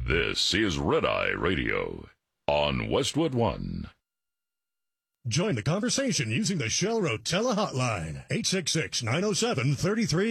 This is Red Eye Radio on Westwood One. Join the conversation using the Shell Rotella hotline, 866-907-33.